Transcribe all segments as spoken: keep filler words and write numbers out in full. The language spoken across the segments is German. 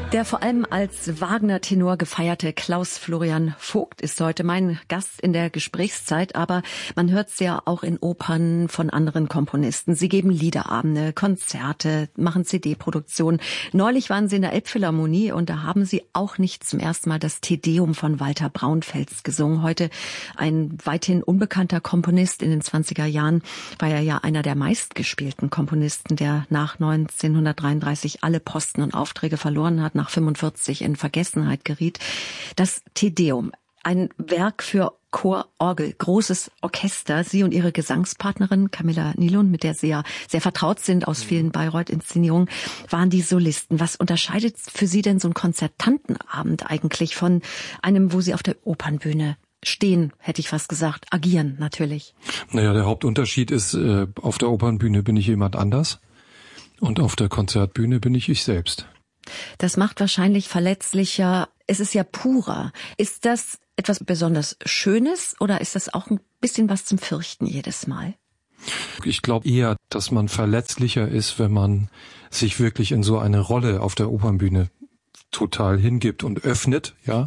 Der vor allem als Wagner-Tenor gefeierte Klaus Florian Vogt ist heute mein Gast in der Gesprächszeit, aber man hört es ja auch in Opern von anderen Komponisten. Sie geben Liederabende, Konzerte, machen C D-Produktionen. Neulich waren Sie in der Elbphilharmonie und da haben Sie auch nicht zum ersten Mal das Te Deum von Walter Braunfels gesungen. Heute ein weithin unbekannter Komponist. In den zwanziger Jahren war er ja einer der meistgespielten Komponisten, der nach neunzehnhundertdreiunddreißig alle Posten und Aufträge verloren hat, nach fünfundvierzig in Vergessenheit geriet. Das Te Deum, ein Werk für Chor, Orgel, großes Orchester. Sie und Ihre Gesangspartnerin Camilla Nilund, mit der Sie ja sehr vertraut sind aus vielen Bayreuth-Inszenierungen, waren die Solisten. Was unterscheidet für Sie denn so einen Konzertantenabend eigentlich von einem, wo Sie auf der Opernbühne stehen, hätte ich fast gesagt, agieren natürlich? Naja, der Hauptunterschied ist, äh, auf der Opernbühne bin ich jemand anders und auf der Konzertbühne bin ich ich selbst. Das macht wahrscheinlich verletzlicher. Es ist ja purer. Ist das etwas besonders Schönes oder ist das auch ein bisschen was zum Fürchten jedes Mal? Ich glaube eher, dass man verletzlicher ist, wenn man sich wirklich in so eine Rolle auf der Opernbühne total hingibt und öffnet, ja.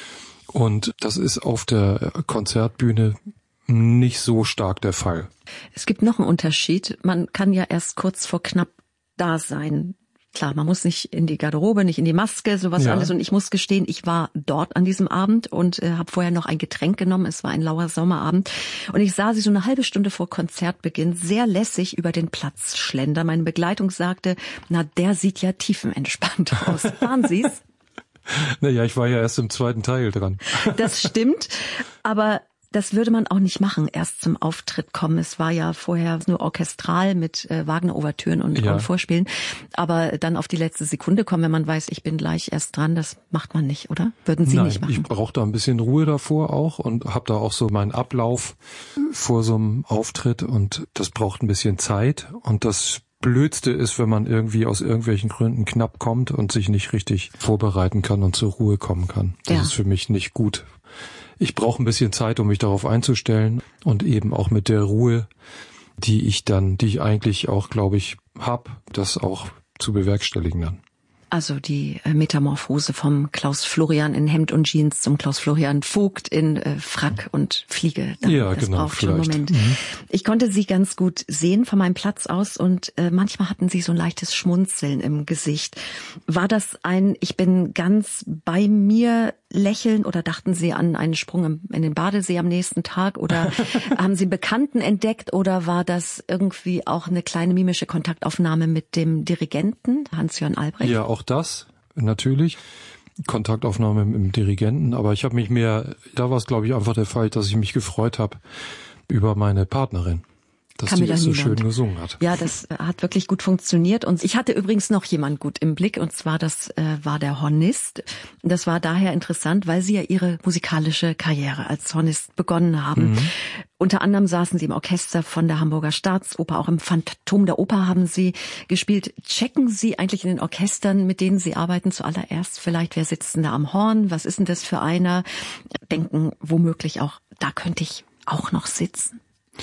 Und das ist auf der Konzertbühne nicht so stark der Fall. Es gibt noch einen Unterschied. Man kann ja erst kurz vor knapp da sein. Klar, man muss nicht in die Garderobe, nicht in die Maske, sowas ja. alles. Und ich muss gestehen, ich war dort an diesem Abend und äh, habe vorher noch ein Getränk genommen. Es war ein lauer Sommerabend. Und ich sah sie so eine halbe Stunde vor Konzertbeginn sehr lässig über den Platz schlendern. Meine Begleitung sagte, na, der sieht ja tiefenentspannt aus. Waren Sie's? Naja, ich war ja erst im zweiten Teil dran. Das stimmt, aber das würde man auch nicht machen, erst zum Auftritt kommen. Es war ja vorher nur orchestral mit äh, Wagner-Ouvertüren und, ja. und Vorspielen. Aber dann auf die letzte Sekunde kommen, wenn man weiß, ich bin gleich erst dran, das macht man nicht, oder? Würden Sie Nein, nicht machen? Ich brauche da ein bisschen Ruhe davor auch und habe da auch so meinen Ablauf vor so einem Auftritt und das braucht ein bisschen Zeit. Und das Blödste ist, wenn man irgendwie aus irgendwelchen Gründen knapp kommt und sich nicht richtig vorbereiten kann und zur Ruhe kommen kann. Das ja. ist für mich nicht gut. Ich brauche ein bisschen Zeit, um mich darauf einzustellen und eben auch mit der Ruhe, die ich dann, die ich eigentlich auch, glaube ich, habe, das auch zu bewerkstelligen dann. Also die Metamorphose vom Klaus Florian in Hemd und Jeans zum Klaus Florian Vogt in äh, Frack und Fliege. Dann, ja, das genau, braucht schon einen Moment. Mhm. Ich konnte Sie ganz gut sehen von meinem Platz aus und äh, manchmal hatten Sie so ein leichtes Schmunzeln im Gesicht. War das ein, ich bin ganz bei mir lächeln oder dachten Sie an einen Sprung im, in den Badesee am nächsten Tag oder haben Sie einen Bekannten entdeckt oder war das irgendwie auch eine kleine mimische Kontaktaufnahme mit dem Dirigenten Hans-Jörn Albrecht? Ja, auch das natürlich. Kontaktaufnahme mit dem Dirigenten, aber ich habe mich mehr, da war es glaube ich einfach der Fall, dass ich mich gefreut habe über meine Partnerin. Dass Camilla die so Nilund. schön gesungen hat. Ja, das hat wirklich gut funktioniert. Und ich hatte übrigens noch jemand gut im Blick, und zwar das äh, war der Hornist. Das war daher interessant, weil Sie ja Ihre musikalische Karriere als Hornist begonnen haben. Mhm. Unter anderem saßen Sie im Orchester von der Hamburger Staatsoper, auch im Phantom der Oper haben Sie gespielt. Checken Sie eigentlich in den Orchestern, mit denen Sie arbeiten, zuallererst vielleicht, wer sitzt denn da am Horn? Was ist denn das für einer? Denken womöglich auch, da könnte ich auch noch sitzen.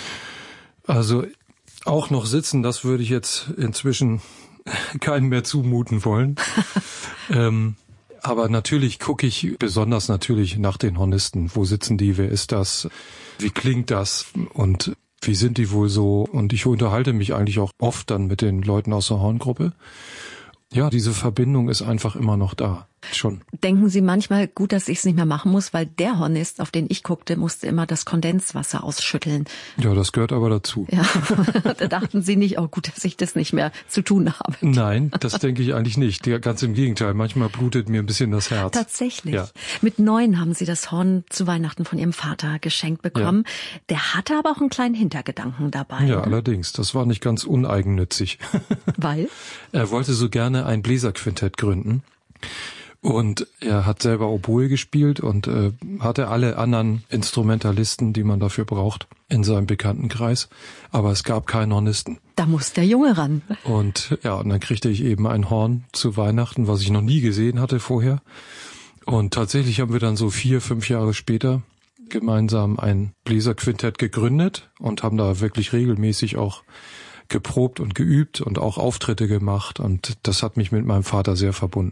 Also auch noch sitzen, das würde ich jetzt inzwischen keinem mehr zumuten wollen. ähm, aber natürlich gucke ich besonders natürlich nach den Hornisten. Wo sitzen die? Wer ist das? Wie klingt das? Und wie sind die wohl so? Und ich unterhalte mich eigentlich auch oft dann mit den Leuten aus der Horngruppe. Ja, diese Verbindung ist einfach immer noch da. Schon. Denken Sie manchmal, gut, dass ich es nicht mehr machen muss, weil der Hornist, auf den ich guckte, musste immer das Kondenswasser ausschütteln. Ja, das gehört aber dazu. Ja, da dachten Sie nicht, oh gut, dass ich das nicht mehr zu tun habe. Nein, das denke ich eigentlich nicht. Ja, ganz im Gegenteil, manchmal blutet mir ein bisschen das Herz. Tatsächlich. Ja. Mit neun haben Sie das Horn zu Weihnachten von Ihrem Vater geschenkt bekommen. Ja. Der hatte aber auch einen kleinen Hintergedanken dabei. Ja, ne? Allerdings. Das war nicht ganz uneigennützig. Weil? Er wollte so gerne ein Bläserquintett gründen. Und er hat selber Oboe gespielt und äh, hatte alle anderen Instrumentalisten, die man dafür braucht, in seinem Bekanntenkreis. Aber es gab keinen Hornisten. Da muss der Junge ran. Und ja, und dann kriegte ich eben ein Horn zu Weihnachten, was ich noch nie gesehen hatte vorher. Und tatsächlich haben wir dann so vier, fünf Jahre später gemeinsam ein Bläserquintett gegründet und haben da wirklich regelmäßig auch geprobt und geübt und auch Auftritte gemacht. Und das hat mich mit meinem Vater sehr verbunden.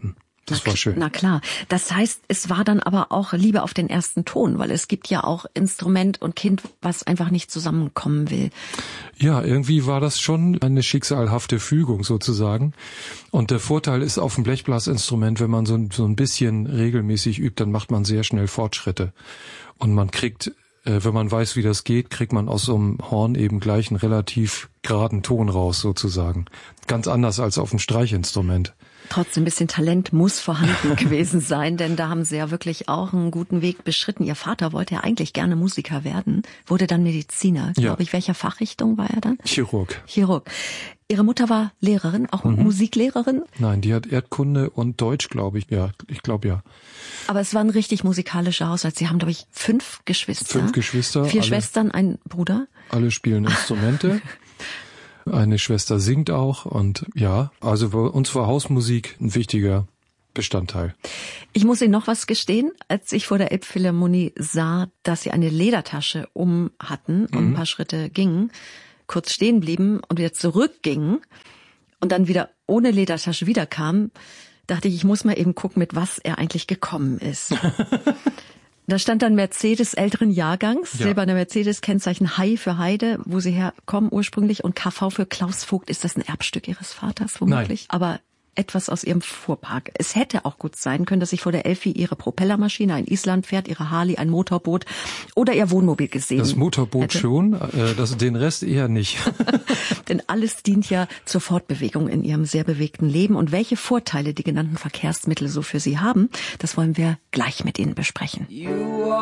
Das na, war schön. Na klar. Das heißt, es war dann aber auch Liebe auf den ersten Ton, weil es gibt ja auch Instrument und Kind, was einfach nicht zusammenkommen will. Ja, irgendwie war das schon eine schicksalhafte Fügung sozusagen. Und der Vorteil ist auf dem Blechblasinstrument, wenn man so ein, so ein bisschen regelmäßig übt, dann macht man sehr schnell Fortschritte. Und man kriegt, äh, wenn man weiß, wie das geht, kriegt man aus so einem Horn eben gleich einen relativ geraden Ton raus sozusagen. Ganz anders als auf dem Streichinstrument. Trotzdem ein bisschen Talent muss vorhanden gewesen sein, denn da haben Sie ja wirklich auch einen guten Weg beschritten. Ihr Vater wollte ja eigentlich gerne Musiker werden, wurde dann Mediziner. Ja. Glaube ich, welcher Fachrichtung war er dann? Chirurg. Chirurg. Ihre Mutter war Lehrerin, auch Mhm. Musiklehrerin? Nein, die hat Erdkunde und Deutsch, glaube ich. Ja, ich glaube ja. Aber es war ein richtig musikalischer Haushalt. Sie haben, glaube ich, fünf Geschwister. Fünf Geschwister. Vier alle, Schwestern, ein Bruder. Alle spielen Instrumente. Eine Schwester singt auch und ja, also bei uns war Hausmusik ein wichtiger Bestandteil. Ich muss Ihnen noch was gestehen. Als ich vor der Elbphilharmonie sah, dass Sie eine Ledertasche um hatten und Mhm. ein paar Schritte gingen, kurz stehen blieben und wieder zurückgingen und dann wieder ohne Ledertasche wiederkamen, dachte ich, ich muss mal eben gucken, mit was er eigentlich gekommen ist. Da stand dann Mercedes älteren Jahrgangs, Ja. silberner Mercedes, Kennzeichen Hai für Heide, wo Sie herkommen ursprünglich, und K V für Klaus Vogt. Ist das ein Erbstück Ihres Vaters womöglich? Nein. Aber etwas aus Ihrem Fuhrpark. Es hätte auch gut sein können, dass sich vor der Elfi Ihre Propellermaschine, ein Islandpferd, Ihre Harley, ein Motorboot oder Ihr Wohnmobil gesehen Das Motorboot hätte. schon, äh, das, den Rest eher nicht. Denn alles dient ja zur Fortbewegung in Ihrem sehr bewegten Leben. Und welche Vorteile die genannten Verkehrsmittel so für Sie haben, das wollen wir gleich mit Ihnen besprechen.